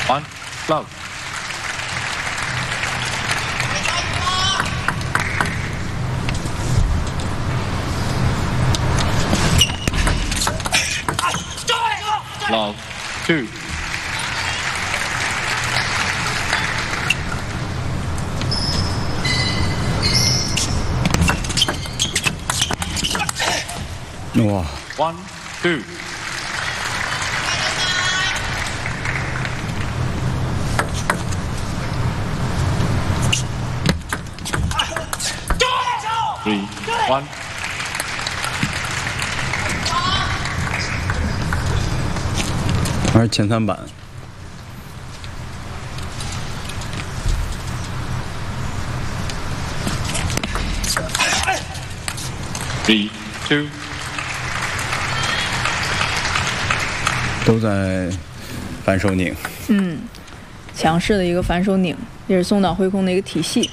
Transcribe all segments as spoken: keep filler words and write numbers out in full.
One, love. Love, two. Wow. One, two. Three, one. 还是前三板。 Three, two. 都在反手拧。 嗯，强势的一个反手拧，也是松岛辉空的一个体系。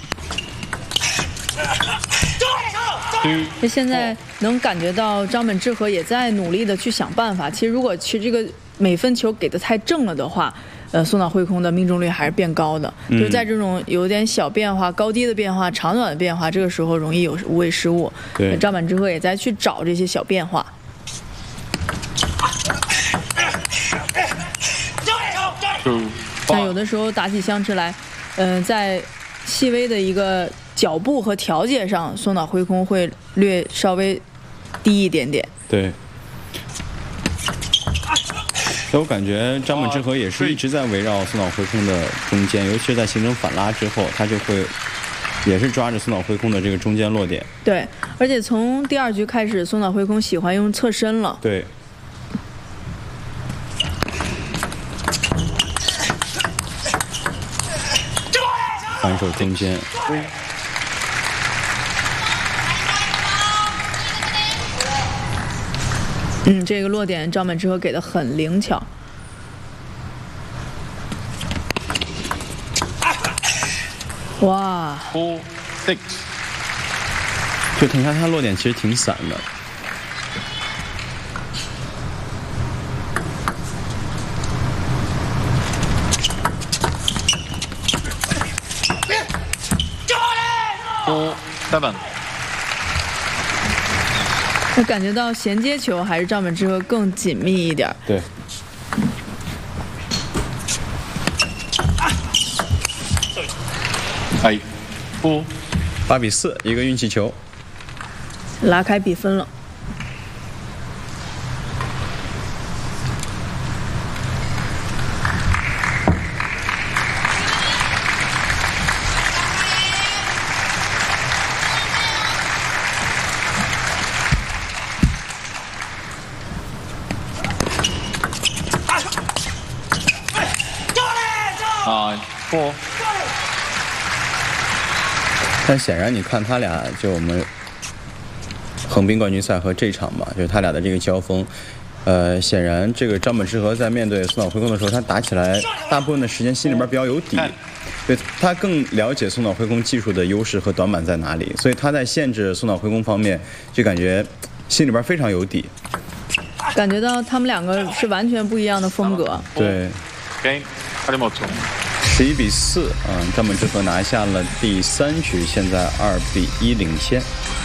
这现在能感觉到张本智和也在努力的去想办法。其实如果其实这个每分球给的太正了的话，呃，松岛辉空的命中率还是变高的。嗯、就是在这种有点小变化、高低的变化、长短的变化，这个时候容易有无谓失误。 对， 张本智和也在去找这些小变化。但有的时候打起相持来，嗯、呃，在细微的一个脚步和调节上，松岛辉空会略稍微低一点点。 对。所以我感觉张本智和也是一直在围绕松岛辉空的中间，尤其是在形成反拉之后，他就会也是抓着松岛辉空的这个中间落点。 对，而且从第二局开始，松岛辉空喜欢用侧身了。 对。反手中间。 嗯，这个落点张本智和给的很灵巧。哇 Four, six. 就藤下他落点其实挺散的。 Four, seven. 我感觉到衔接球还是张本智和更紧密一点。 对。 哎，不， 八比四，一个运气球， 拉开比分了。 啊，不。 但显然，你看他俩，就我们横滨冠军赛和这场嘛，就是他俩的这个交锋，呃，显然这个张本智和在面对松岛辉空的时候，他打起来大部分的时间心里边比较有底，对他更了解松岛辉空技术的优势和短板在哪里，所以他在限制松岛辉空方面，就感觉心里边非常有底。 感觉到他们两个是完全不一样的风格。 对。十一比四，嗯，张本智和拿下了第三局，现在二比一领先。